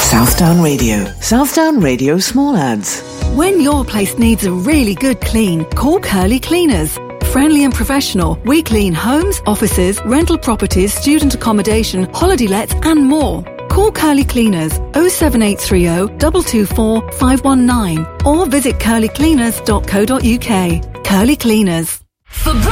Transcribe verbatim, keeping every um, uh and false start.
Southdown Radio. Southdown Radio Small Ads. When your place needs a really good clean, call Curly Cleaners. Friendly and professional, we clean homes, offices, rental properties, student accommodation, holiday lets and more. Call Curly Cleaners oh seven eight three oh, two two four, five one nine or visit curly cleaners dot co dot uk. Curly Cleaners. For